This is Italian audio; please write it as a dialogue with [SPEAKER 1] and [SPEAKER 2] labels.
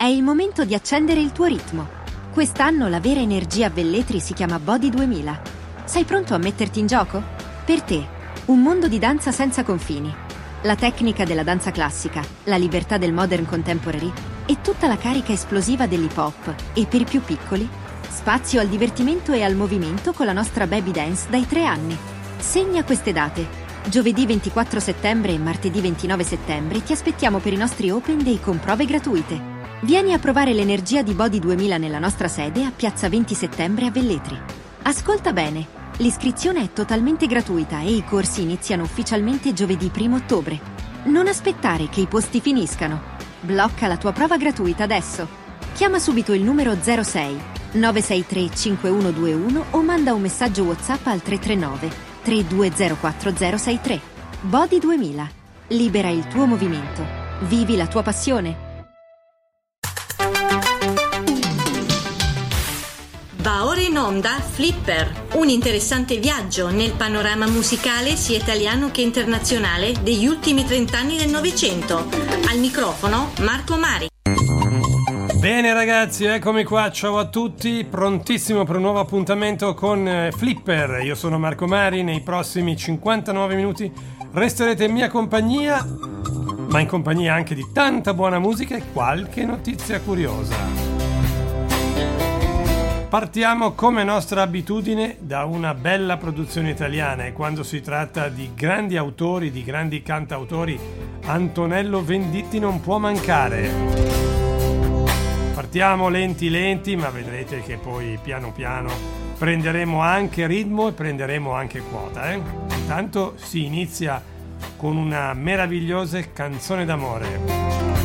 [SPEAKER 1] il momento di accendere il tuo ritmo. Quest'anno la vera energia a Velletri si chiama Body 2000. Sei pronto a metterti in gioco? Per te, un mondo di danza senza confini. La tecnica della danza classica, la libertà del modern contemporary e tutta la carica esplosiva dell'hip hop. E per i più piccoli, spazio al divertimento e al movimento con la nostra baby dance dai 3 anni. Segna queste date. Giovedì 24 settembre e martedì 29 settembre ti aspettiamo per i nostri Open Day con prove gratuite. Vieni a provare l'energia di Body 2000 nella nostra sede a Piazza 20 Settembre a Velletri. Ascolta bene, l'iscrizione è totalmente gratuita e i corsi iniziano ufficialmente giovedì 1 ottobre. Non aspettare che i posti finiscano. Blocca la tua prova gratuita adesso. Chiama subito il numero 06 963 5121 o manda un messaggio WhatsApp al 339 3204 063. Body 2000. Libera il tuo movimento. Vivi la tua passione.
[SPEAKER 2] Va ora in onda Flipper, un interessante viaggio nel panorama musicale sia italiano che internazionale degli ultimi 30 anni del Novecento. Al microfono Marco Mari.
[SPEAKER 3] Bene ragazzi, eccomi qua, ciao a tutti, prontissimo per un nuovo appuntamento con Flipper. Io sono Marco Mari, nei prossimi 59 minuti resterete in mia compagnia, ma in compagnia anche di tanta buona musica e qualche notizia curiosa. Partiamo come nostra abitudine da una bella produzione italiana e quando si tratta di grandi autori, di grandi cantautori, Antonello Venditti non può mancare. Partiamo lenti, ma vedrete che poi piano piano prenderemo anche ritmo e prenderemo anche quota. Intanto si inizia con una meravigliosa canzone d'amore.